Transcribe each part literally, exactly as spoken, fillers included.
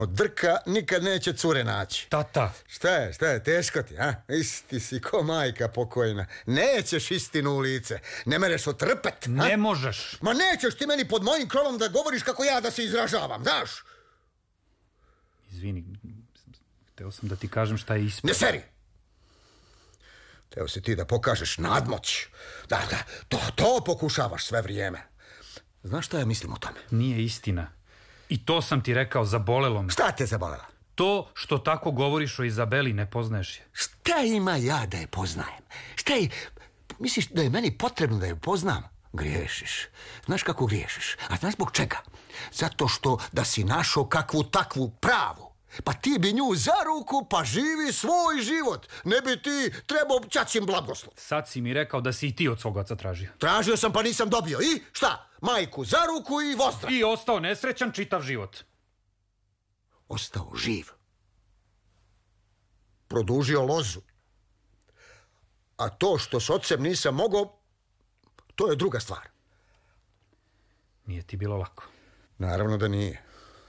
Od drka nikad neće cure naći. Tata. Šta je, šta je, teško ti, a? Isti si ko majka pokojna. Nećeš istinu u lice. Ne mereš otrpet, a? Ne možeš. Ma nećeš ti meni pod mojim krovom da govoriš kako ja da se izražavam, znaš? Izvini, hteo sam da ti kažem šta je ispred. Ne seri! Teo si ti da pokažeš nadmoć. Da, da, to, to pokušavaš sve vrijeme. Znaš šta ja mislim o tome? Nije istina. I to sam ti rekao, zabolelo me. Šta te zabolela? To što tako govoriš o Izabeli ne poznaješ je. Šta ima ja da je poznajem? Šta je... Misliš da je meni potrebno da je poznam? Griješiš. Znaš kako griješiš? A znaš zbog čega? Zato što da si našao kakvu takvu pravu. Pa ti bi nju za ruku, pa živi svoj život. Ne bi ti trebao ćaćin blagoslov. Sad si mi rekao da si i ti od svog oca tražio. Tražio sam pa nisam dobio. I šta? Majku za ruku i vozdra. I ostao nesrećan čitav život. Ostao živ. Produžio lozu. A to što s ocem nisam mogao, to je druga stvar. Nije ti bilo lako. Naravno da nije.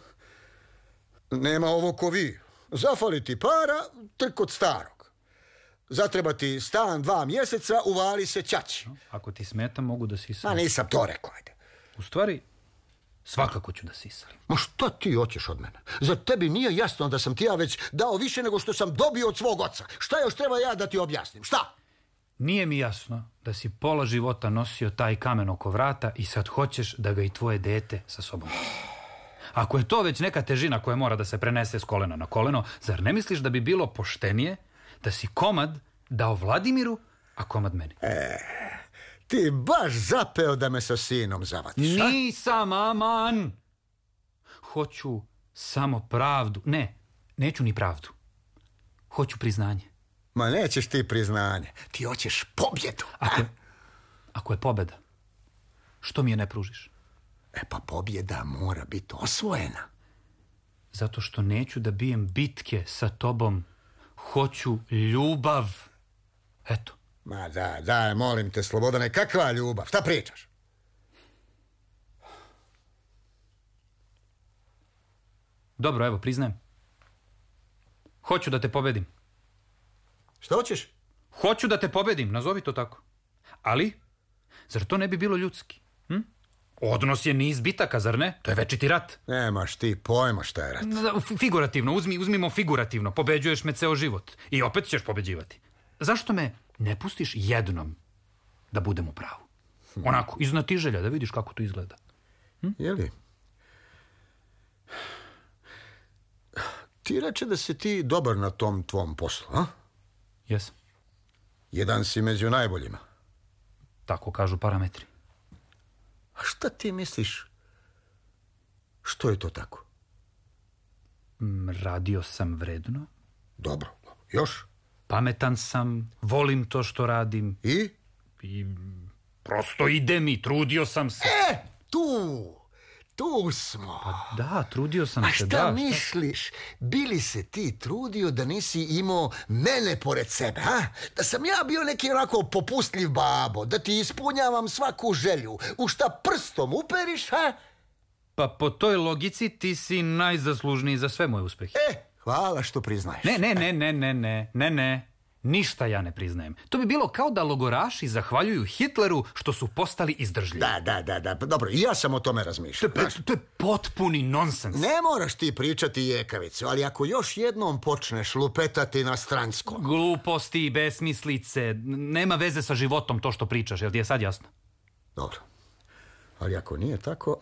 Nema ovo ko vi. Zafali ti para, trk od starog. Zatreba ti stan dva mjeseca, uvali se ćaći. Ako ti smeta, mogu da sisalim. A nisam to rekao, ajde. U stvari, svakako ću da sisalim. Ma šta ti hoćeš od mene? Zar tebi nije jasno da sam ti ja već dao više nego što sam dobio od svog oca? Šta još treba ja da ti objasnim? Šta? Nije mi jasno da si pola života nosio taj kamen oko vrata i sad hoćeš da ga i tvoje dete sa sobom nosi. Ako je to već neka težina koja mora da se prenese s kolena na koleno, zar ne misliš da bi bilo poštenije da si komad dao Vladimiru, a komad meni? E, ti baš zapeo da me sa sinom zavadiš, a? Nisam, aman! Hoću samo pravdu. Ne, neću ni pravdu. Hoću priznanje. Ma nećeš ti priznanje. Ti hoćeš pobjedu. Ako je, ako je pobjeda, što mi je ne pružiš? E pa pobjeda mora biti osvojena. Zato što neću da bijem bitke sa tobom. Hoću ljubav. Eto. Ma da, daj, molim te, Slobodane, kakva ljubav? Šta pričaš? Dobro, evo, priznajem. Hoću da te pobedim. Šta hoćeš? Hoću da te pobedim, nazovi to tako. Ali, zar to ne bi bilo ljudski? Hm? Odnos je niz bitaka, zar ne? To je večiti rat. Nemaš ti pojma šta je rat. Figurativno, uzmi, uzmimo figurativno. Pobeđuješ me ceo život. I opet ćeš pobeđivati. Zašto me ne pustiš jednom da budem u pravu? Onako, iznatiželja, da vidiš kako to izgleda. Hm? Jeli? Ti reče da si ti dobar na tom tvom poslu, a? Jesam. Jedan si među najboljima. Tako kažu parametri. A šta ti misliš? Što je to tako? Mm, radio sam vredno. Dobro, još? Pametan sam, volim to što radim. I? I prosto ide mi, trudio sam se. E, tu, tu smo. Pa da, trudio sam A se. šta da, misliš? Šta? Bili se ti trudio da nisi imao mene pored sebe, a? Da sam ja bio neki onako popustljiv babo, da ti ispunjavam svaku želju. U šta prstom uperiš, a? Pa po toj logici ti si najzaslužniji za sve moje uspehe. E, hvala što priznaješ. Ne, ne, ne, ne, ne, ne, ne, ne. Ništa ja ne priznajem. To bi bilo kao da logoraši zahvaljuju Hitleru što su postali izdržljivi. Da, da, da, da. Dobro, i ja sam o tome razmišljao. To, to, to je potpuni nonsens. Ne moraš ti pričati jekavicu, ali ako još jednom počneš lupetati na stransko... Gluposti, besmislice, nema veze sa životom to što pričaš, jel ti je sad jasno? Dobro, ali ako nije tako,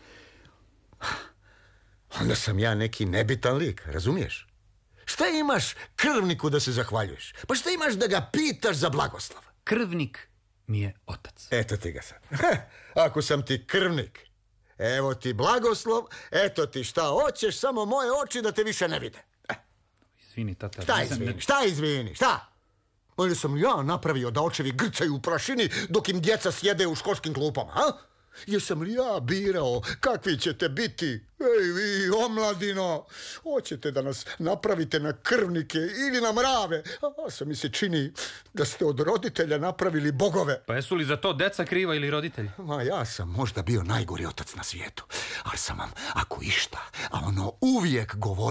onda sam ja neki nebitan lik, razumiješ? Šta imaš krvniku da se zahvaljuješ? Pa šta imaš da ga pitaš za blagoslov? Krvnik mi je otac. Eto ti ga sad. Ako sam ti krvnik, evo ti blagoslov, eto ti šta hoćeš, samo moje oči da te više ne vide. Izvini, tata. Šta izvini, šta izvini, šta? Ili sam ja napravio da očevi grcaju u prašini dok im djeca sjede u školskim klupama, a? Jesam li ja birao kakvi ćete biti? Ej vi, omladino, hoćete da nas napravite na krvnike ili na mrave? A se mi se čini da ste od roditelja napravili bogove. Pa jesu li za to deca kriva ili roditelji? Ma ja sam možda bio najgori otac na svijetu, ali sam vam, ako išta, a ono uvijek govorio